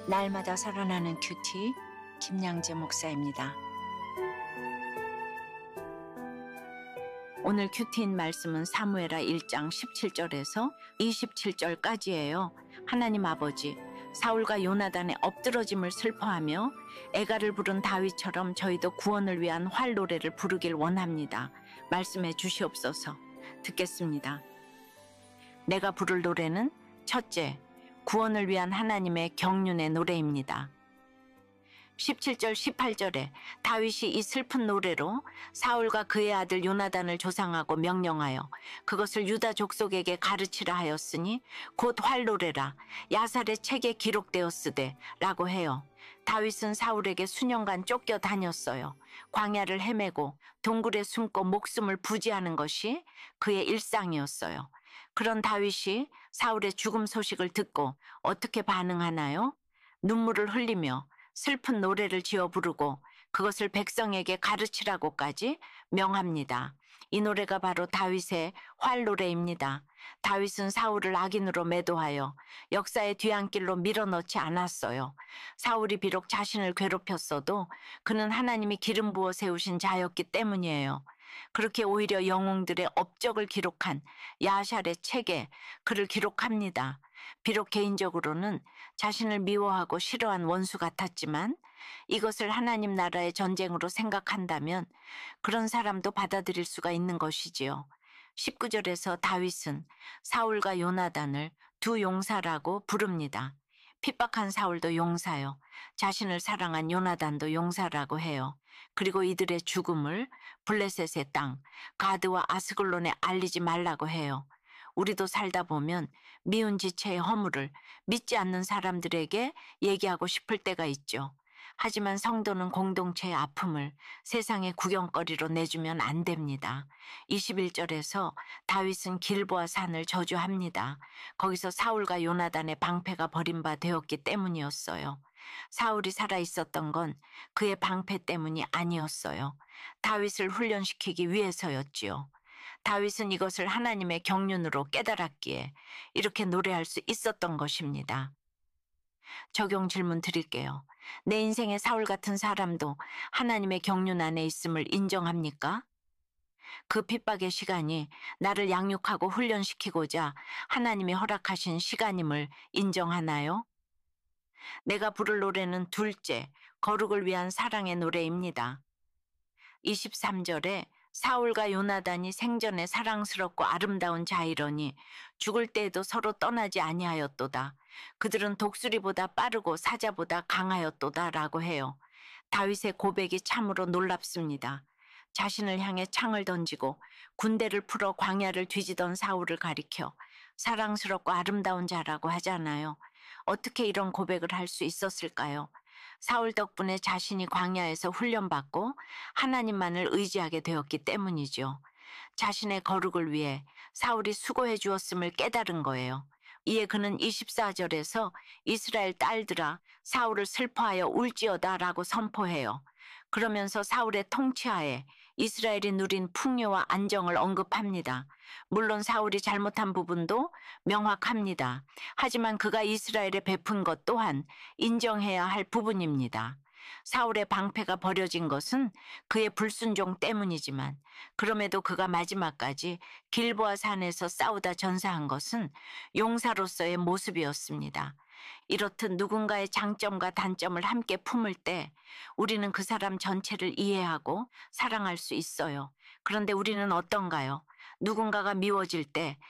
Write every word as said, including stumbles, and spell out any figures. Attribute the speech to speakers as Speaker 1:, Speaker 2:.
Speaker 1: 날마다 살아나는 큐티 김양재 목사입니다. 오늘 큐티인 말씀은 사무엘하 일 장 십칠 절에서 이십칠 절까지예요. 하나님 아버지, 사울과 요나단의 엎드러짐을 슬퍼하며 애가를 부른 다윗처럼 저희도 구원을 위한 활 노래를 부르길 원합니다. 말씀해 주시옵소서. 듣겠습니다. 내가 부를 노래는 첫째, 구원을 위한 하나님의 경륜의 노래입니다. 십칠 절 십팔 절에 다윗이 이 슬픈 노래로 사울과 그의 아들 요나단을 조상하고 명령하여 그것을 유다 족속에게 가르치라 하였으니 곧 활노래라 야살의 책에 기록되었으되 라고 해요. 다윗은 사울에게 수년간 쫓겨 다녔어요. 광야를 헤매고 동굴에 숨고 목숨을 부지하는 것이 그의 일상이었어요. 그런 다윗이 사울의 죽음 소식을 듣고 어떻게 반응하나요? 눈물을 흘리며 슬픈 노래를 지어 부르고 그것을 백성에게 가르치라고까지 명합니다. 이 노래가 바로 다윗의 활노래입니다. 다윗은 사울을 악인으로 매도하여 역사의 뒤안길로 밀어넣지 않았어요. 사울이 비록 자신을 괴롭혔어도 그는 하나님이 기름 부어 세우신 자였기 때문이에요. 그렇게 오히려 영웅들의 업적을 기록한 야샬의 책에 그를 기록합니다. 비록 개인적으로는 자신을 미워하고 싫어한 원수 같았지만 이것을 하나님 나라의 전쟁으로 생각한다면 그런 사람도 받아들일 수가 있는 것이지요. 십구 절에서 다윗은 사울과 요나단을 두 용사라고 부릅니다. 핍박한 사울도 용사요. 자신을 사랑한 요나단도 용사라고 해요. 그리고 이들의 죽음을 블레셋의 땅, 가드와 아스글론에 알리지 말라고 해요. 우리도 살다 보면 미운 지체의 허물을 믿지 않는 사람들에게 얘기하고 싶을 때가 있죠. 하지만 성도는 공동체의 아픔을 세상의 구경거리로 내주면 안 됩니다. 이십일 절에서 다윗은 길보아 산을 저주합니다. 거기서 사울과 요나단의 방패가 버림바 되었기 때문이었어요. 사울이 살아있었던 건 그의 방패 때문이 아니었어요. 다윗을 훈련시키기 위해서였지요. 다윗은 이것을 하나님의 경륜으로 깨달았기에 이렇게 노래할 수 있었던 것입니다. 적용 질문 드릴게요. 내 인생의 사울 같은 사람도 하나님의 경륜 안에 있음을 인정합니까? 그 핍박의 시간이 나를 양육하고 훈련시키고자 하나님이 허락하신 시간임을 인정하나요? 내가 부를 노래는 둘째, 거룩을 위한 사랑의 노래입니다. 이십삼 절에 사울과 요나단이 생전에 사랑스럽고 아름다운 자이러니 죽을 때에도 서로 떠나지 아니하였도다. 그들은 독수리보다 빠르고 사자보다 강하였도다 라고 해요. 다윗의 고백이 참으로 놀랍습니다. 자신을 향해 창을 던지고 군대를 풀어 광야를 뒤지던 사울을 가리켜 사랑스럽고 아름다운 자라고 하잖아요. 어떻게 이런 고백을 할 수 있었을까요? 사울 덕분에 자신이 광야에서 훈련받고 하나님만을 의지하게 되었기 때문이죠. 자신의 거룩을 위해 사울이 수고해 주었음을 깨달은 거예요. 이에 그는 이십사 절에서 이스라엘 딸들아 사울을 슬퍼하여 울지어다 라고 선포해요. 그러면서 사울의 통치하에 이스라엘이 누린 풍요와 안정을 언급합니다. 물론 사울이 잘못한 부분도 명확합니다. 하지만 그가 이스라엘에 베푼 것 또한 인정해야 할 부분입니다. 사울의 방패가 버려진 것은 그의 불순종 때문이지만 그럼에도 그가 마지막까지 길보아 산에서 싸우다 전사한 것은 용사로서의 모습이었습니다. 이렇듯 누군가의 장점과 단점을 함께 품을 때 우리는 그 사람 전체를 이해하고 사랑할 수 있어요. 그런데 우리는 어떤가요? 누군가가 미워질 때